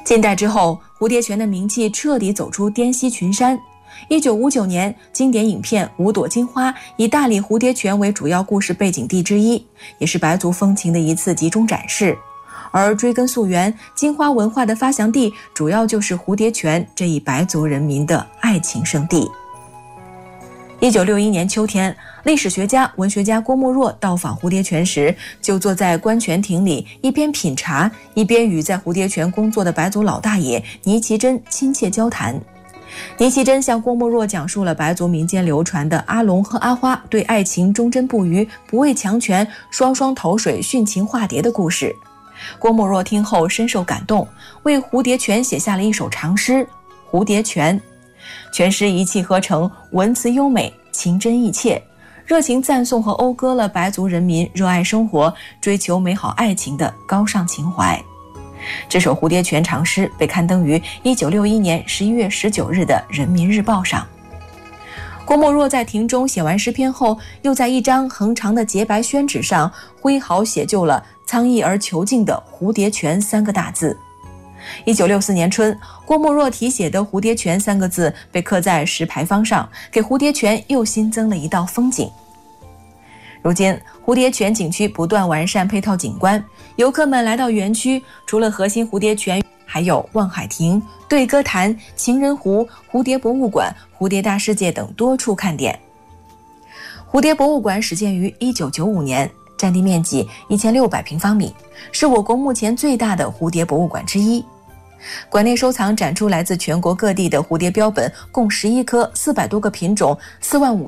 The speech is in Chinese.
近代之后，蝴蝶泉的名气彻底走出滇西群山。1959年，经典影片《五朵金花》以大理蝴蝶泉为主要故事背景地之一，也是白族风情的一次集中展示。而追根溯源，金花文化的发祥地主要就是蝴蝶泉这一白族人民的爱情圣地。1961年秋天，历史学家、文学家郭沫若到访蝴蝶泉时，就坐在观泉亭里，一边品茶，一边与在蝴蝶泉工作的白族老大爷倪其真亲切交谈。倪其真向郭沫若讲述了白族民间流传的阿龙和阿花对爱情忠贞不渝、不畏强权、双双投水、殉情化蝶的故事。郭沫若听后深受感动，为蝴蝶泉写下了一首长诗《蝴蝶泉》。全诗一气呵成，文词优美，情真意切，热情赞颂和讴歌了白族人民热爱生活、追求美好爱情的高尚情怀。这首蝴蝶泉长诗被刊登于1961年11月19日的《人民日报》上。郭沫若在亭中写完诗篇后，又在一张横长的洁白宣纸上挥毫写就了苍意而遒劲的蝴蝶泉3个大字。1964年春，郭沫若题写的蝴蝶泉3个字被刻在石牌坊上，给蝴蝶泉又新增了一道风景。如今，蝴蝶泉景区不断完善配套景观，游客们来到园区，除了核心蝴蝶泉，还有望海亭、对歌潭、情人湖、蝴蝶博物馆、蝴蝶大世界等多处看点。蝴蝶博物馆始建于1995年，占地面积1600平方米，是我国目前最大的蝴蝶博物馆之一。馆内收藏展出来自全国各地的蝴蝶标本共11颗，400多个品种，45000